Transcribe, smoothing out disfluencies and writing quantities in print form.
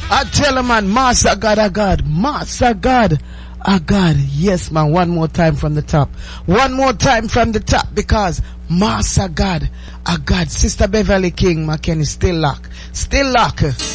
I tell him, man, Master God, a God. Master God, a God. Yes, man, one more time from the top. One more time from the top, because Master God, a God. Sister Beverly King, McKenny, still lock. Still lock.